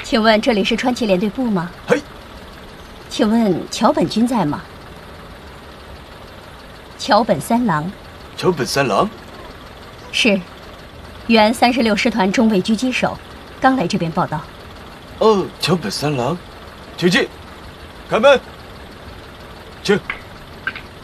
请问这里是川崎联队部吗？ 嘿。 请问桥本君在吗？桥本三郎。 桥本三郎？ 是，原36师团中尉狙击手，刚来这边报道。 哦，桥本三郎，请进，开门，请。